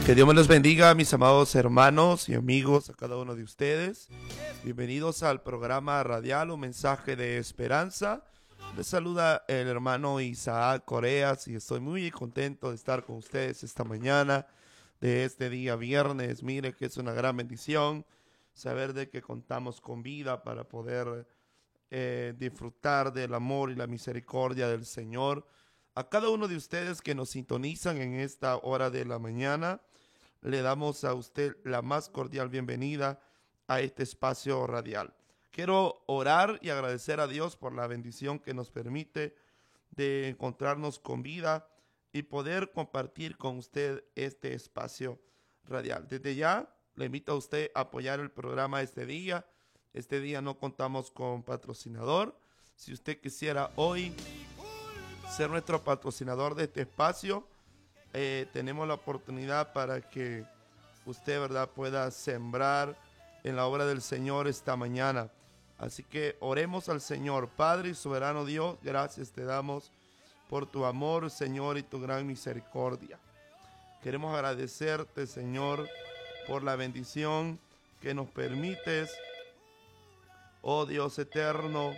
Que Dios me los bendiga, mis amados hermanos y amigos, a cada uno de ustedes. Bienvenidos al programa radial, un mensaje de esperanza. Les saluda el hermano Isaac Coreas y estoy muy contento de estar con ustedes esta mañana de este día viernes. Mire que es una gran bendición saber de que contamos con vida para poder disfrutar del amor y la misericordia del Señor. A cada uno de ustedes que nos sintonizan en esta hora de la mañana, le damos a usted la más cordial bienvenida a este espacio radial. Quiero orar y agradecer a Dios por la bendición que nos permite de encontrarnos con vida y poder compartir con usted este espacio radial. Desde ya, le invito a usted a apoyar el programa este día. Este día no contamos con patrocinador. Si usted quisiera hoy ser nuestro patrocinador de este espacio, tenemos la oportunidad para que usted, ¿verdad?, pueda sembrar en la obra del Señor esta mañana. Así que oremos al Señor. Padre y soberano Dios, gracias te damos por tu amor, Señor, y tu gran misericordia. Queremos agradecerte, Señor, por la bendición que nos permites, oh Dios eterno,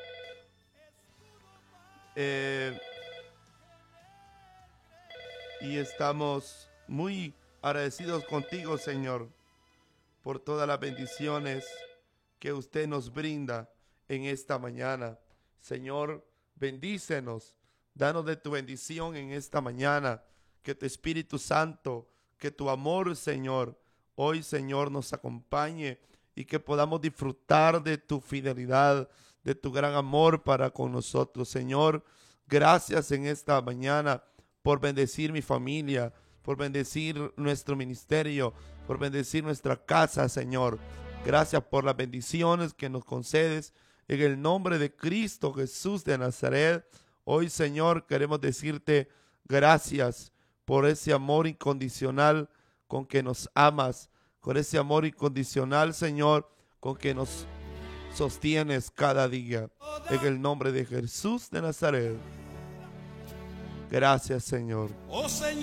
y estamos muy agradecidos contigo, Señor, por todas las bendiciones que usted nos brinda en esta mañana. Señor, bendícenos, danos de tu bendición en esta mañana, que tu Espíritu Santo, que tu amor, Señor, hoy, Señor, nos acompañe y que podamos disfrutar de tu fidelidad, de tu gran amor para con nosotros. Señor, gracias en esta mañana por bendecir mi familia, por bendecir nuestro ministerio, por bendecir nuestra casa, Señor. Gracias por las bendiciones que nos concedes en el nombre de Cristo Jesús de Nazaret. Hoy, Señor, queremos decirte gracias por ese amor incondicional con que nos amas, con ese amor incondicional, Señor, con que nos sostienes cada día. En el nombre de Jesús de Nazaret. Gracias, Señor.